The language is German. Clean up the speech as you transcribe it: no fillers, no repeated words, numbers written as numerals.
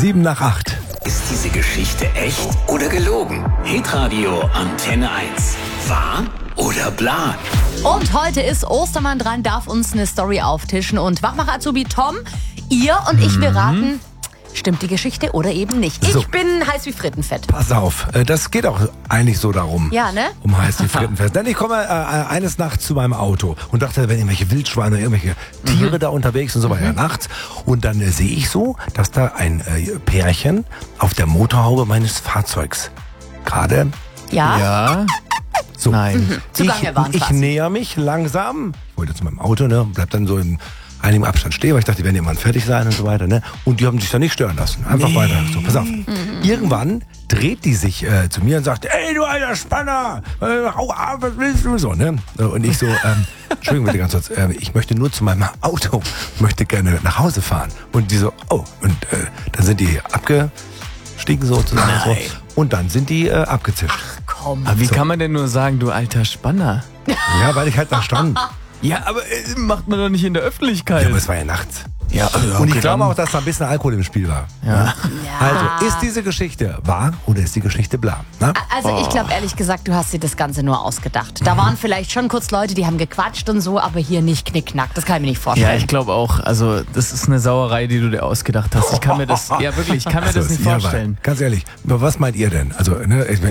7:08. Ist diese Geschichte echt oder gelogen? Hitradio Antenne 1. Wahr oder bla? Und heute ist Ostermann dran, darf uns eine Story auftischen. Und Wachmacher-Azubi Tom, ihr und ich, wir raten, stimmt die Geschichte oder eben nicht. So. Ich bin heiß wie Frittenfett. Pass auf, das geht auch eigentlich so darum. Ja, ne? Um heiß wie Frittenfest. Denn ich komme eines Nachts zu meinem Auto und dachte, wenn irgendwelche Wildschweine, irgendwelche Tiere da unterwegs sind, so weiter nachts. Und dann sehe ich so, dass da ein Pärchen auf der Motorhaube meines Fahrzeugs gerade Ja? Ja? so. Nein. Zugange waren Ich quasi. näher mich langsam. Ich wollte zu meinem Auto, ne? Bleib dann so in einigem Abstand stehen, weil ich dachte, die werden irgendwann fertig sein und so weiter, ne? Und die haben sich da nicht stören lassen. Einfach weiter. So, pass auf. Irgendwann dreht die sich zu mir und sagt, ey, du alter Spanner, hau ab, was willst du? So, ne? Und ich so, Entschuldigung bitte ganz kurz, ich möchte nur zu meinem Auto, möchte gerne nach Hause fahren. Und die so, oh, und dann sind die abgestiegen sozusagen. So, und dann sind die abgezischt. Komm. Aber wie kann man denn nur sagen, du alter Spanner? Ja, weil ich halt da stand. Ja, aber macht man doch nicht in der Öffentlichkeit. Ja, aber es war ja nachts. Ja, Und ich glaube auch, dass da ein bisschen Alkohol im Spiel war. Ja. Also, ist diese Geschichte wahr oder ist die Geschichte bla? Na? Also ich glaube ehrlich gesagt, du hast dir das Ganze nur ausgedacht. Da waren vielleicht schon kurz Leute, die haben gequatscht und so, aber hier nicht knickknack. Das kann ich mir nicht vorstellen. Ja, ich glaube auch. Also, das ist eine Sauerei, die du dir ausgedacht hast. Ich kann mir das, ja wirklich, ich kann mir das nicht Ja, vorstellen. aber ganz ehrlich, was meint ihr denn? Also, ne,